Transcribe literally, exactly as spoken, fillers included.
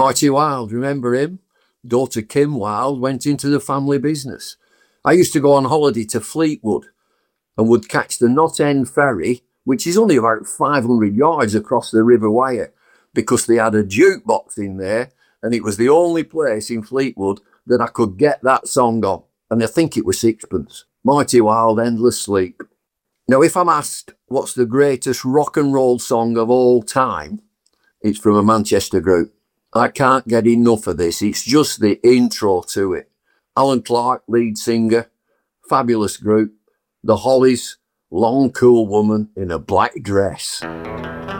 Mighty Wild, remember him? Daughter Kim Wilde went into the family business. I used to go on holiday to Fleetwood and would catch the Knott End ferry, which is only about five hundred yards across the River Wyre, because they had a jukebox in there, and it was the only place in Fleetwood that I could get that song on, and I think it was sixpence. Mighty Wild, Endless Sleep. Now, if I'm asked what's the greatest rock and roll song of all time, it's from a Manchester group. I can't get enough of this. It's just the intro to it. Alan Clark, lead singer, fabulous group. The Hollies, Long Cool Woman in a Black Dress.